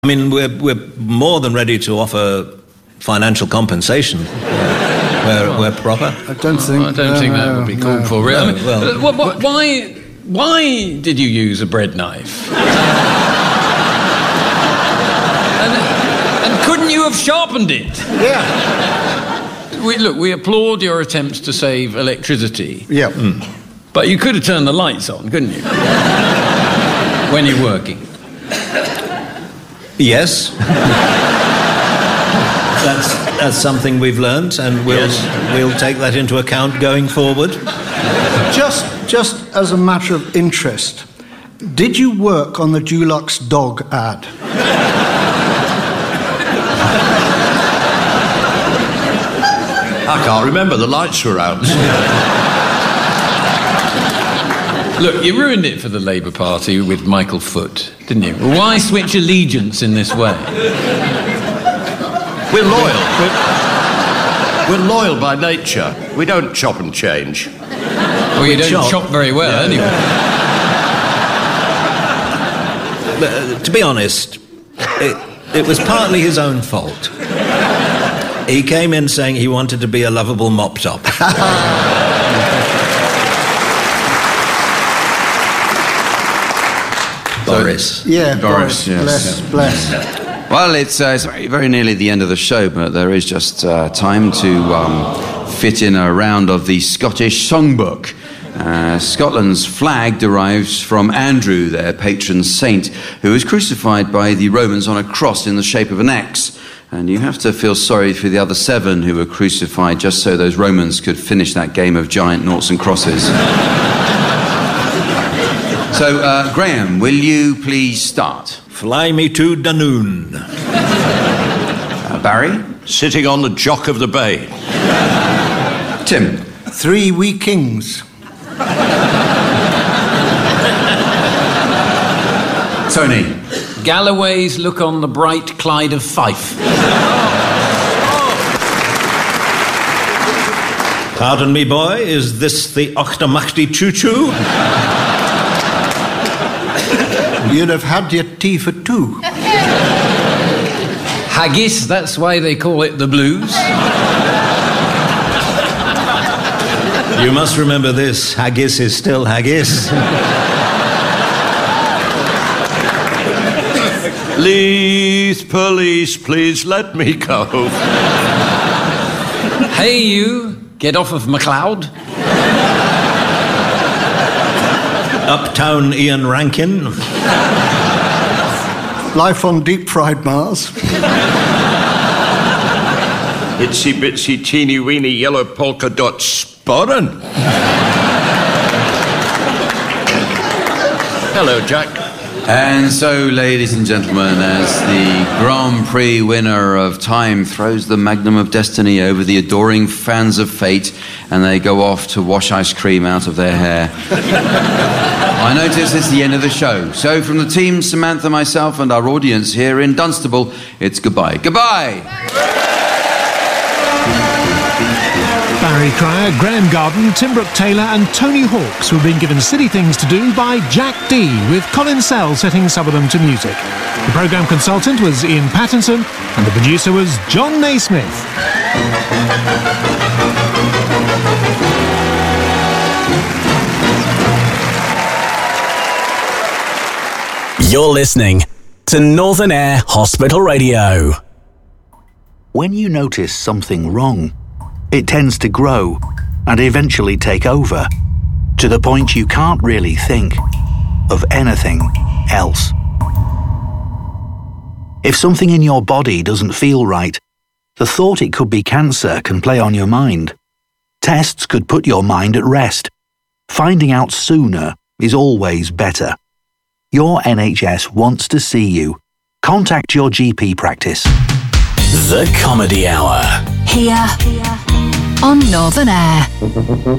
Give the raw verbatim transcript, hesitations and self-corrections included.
I mean, we're, we're more than ready to offer financial compensation where, where proper. I don't think... I don't no, think that would be called no. for, really. No, I mean, well, uh, what, what, why, why did you use a bread knife? and, and couldn't you have sharpened it? Yeah. We, look, we applaud your attempts to save electricity. Yeah. Mm. But you could have turned the lights on, couldn't you? When you're working. Yes. that's that's something we've learnt, and we'll Yes. we'll take that into account going forward. Just, just as a matter of interest, did you work on the Dulux dog ad? I can't remember, the lights were out. Look, you ruined it for the Labour Party with Michael Foot, didn't you? Why switch allegiance in this way? We're loyal. We're, we're loyal by nature. We don't chop and change. Well, you don't chop. chop very well, Yeah. anyway. But, uh, to be honest, it, it was partly his own fault. He came in saying he wanted to be a lovable mop top. Boris. Yeah, Boris, Boris. yes. Bless, bless. Well, it's, uh, it's very, very nearly the end of the show, but there is just uh, time to um, fit in a round of the Scottish Songbook. Uh, Scotland's flag derives from Andrew, their patron saint, who was crucified by the Romans on a cross in the shape of an X. And you have to feel sorry for the other seven who were crucified just so those Romans could finish that game of giant noughts and crosses. So, uh, Graham, will you please start? Fly me to Dunoon. Uh, Barry? Sitting on the jock of the bay. Tim? Three wee kings. Tony? Galloway's look on the bright Clyde of Fife. Pardon me, boy, is this the Ochtermachty choo-choo? You'd have had your tea for two. Haggis, that's why they call it the blues. You must remember this, haggis is still haggis. Leith police, please let me go. Hey, you, get off of MacLeod. Uptown Ian Rankin. Life on deep fried Mars. Itsy bitsy teeny weeny yellow polka dot sporran. Hello, Jack. And so, ladies and gentlemen, as the Grand Prix winner of Time throws the Magnum of Destiny over the adoring fans of Fate, and they go off to wash ice cream out of their hair, I notice it's the end of the show. So from the team, Samantha, myself, and our audience here in Dunstable, it's goodbye. Goodbye! Barry Cryer, Graham Garden, Tim Brooke-Taylor and Tony Hawks were being given silly things to do by Jack D, with Colin Sell setting some of them to music. The programme consultant was Ian Pattinson and the producer was John Naismith. You're listening to Northern Air Hospital Radio. When you notice something wrong, it tends to grow and eventually take over, to the point you can't really think of anything else. If something in your body doesn't feel right, the thought it could be cancer can play on your mind. Tests could put your mind at rest. Finding out sooner is always better. Your N H S wants to see you. Contact your G P practice. The Comedy Hour. Here on Northern Air.